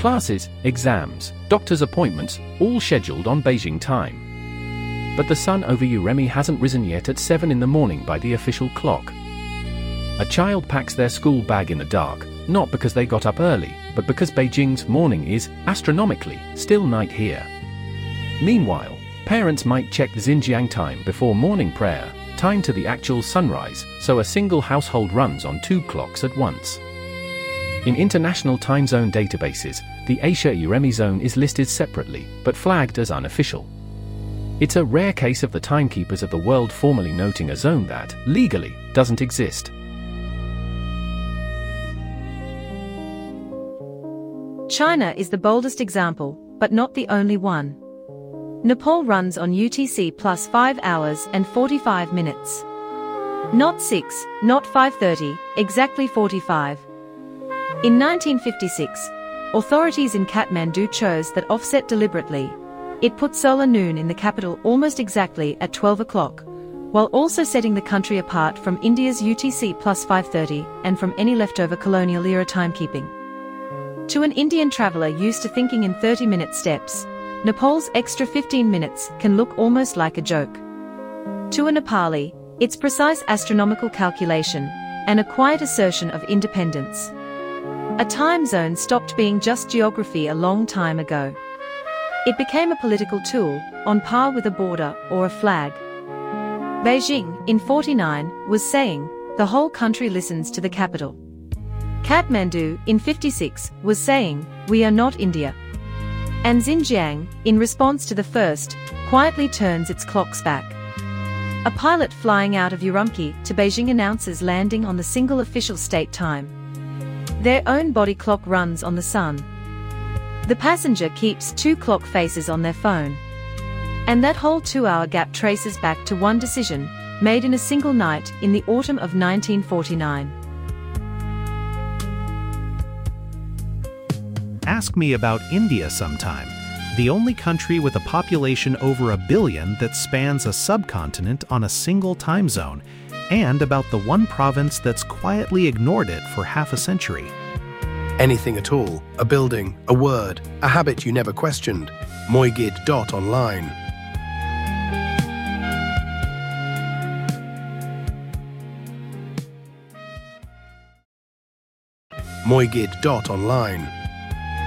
Classes, exams, doctor's appointments, all scheduled on Beijing time. But the sun over Uremi hasn't risen yet at 7 in the morning by the official clock. A child packs their school bag in the dark, not because they got up early, but because Beijing's morning is, astronomically, still night here. Meanwhile, parents might check Xinjiang time before morning prayer, time to the actual sunrise, so a single household runs on 2 clocks at once. In international time zone databases, the Asia Uremi zone is listed separately, but flagged as unofficial. It's a rare case of the timekeepers of the world formally noting a zone that, legally, doesn't exist. China is the boldest example, but not the only one. Nepal runs on UTC plus 5 hours and 45 minutes. Not 6, not 5:30, exactly 45. In 1956, authorities in Kathmandu chose that offset deliberately. It put solar noon in the capital almost exactly at 12 o'clock, while also setting the country apart from India's UTC plus 5:30 and from any leftover colonial-era timekeeping. To an Indian traveller used to thinking in 30-minute steps, Nepal's extra 15 minutes can look almost like a joke. To a Nepali, it's precise astronomical calculation and a quiet assertion of independence. A time zone stopped being just geography a long time ago. It became a political tool, on par with a border or a flag. Beijing, in 49, was saying, the whole country listens to the capital. Kathmandu, in 56, was saying, we are not India. And Xinjiang, in response to the first, quietly turns its clocks back. A pilot flying out of Urumqi to Beijing announces landing on the single official state time. Their own body clock runs on the sun. The passenger keeps 2 clock faces on their phone. And that whole 2-hour gap traces back to one decision, made in a single night in the autumn of 1949. Ask me about India sometime, the only country with a population over 1 billion that spans a subcontinent on a single time zone, and about the one province that's quietly ignored it for half a century. Anything at all, a building, a word, a habit you never questioned. Moigid.online. Moigid.online.